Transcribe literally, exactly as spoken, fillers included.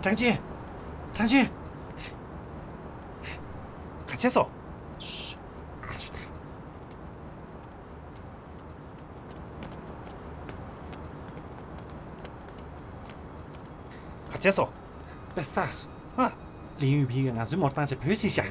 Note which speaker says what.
Speaker 1: 张晶，张晶，快厕所。嘘，快厕所。别撒手啊！林玉萍，俺最莫当起拍戏下。